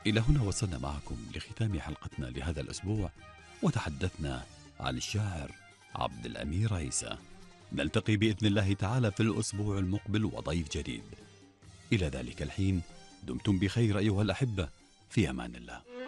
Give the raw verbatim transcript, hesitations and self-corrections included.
إلى هنا وصلنا معكم لختام حلقتنا لهذا الأسبوع، وتحدثنا عن الشاعر عبد الأمير عيسى. نلتقي بإذن الله تعالى في الأسبوع المقبل وضيف جديد. إلى ذلك الحين دمتم بخير أيها الأحبة، في أمان الله.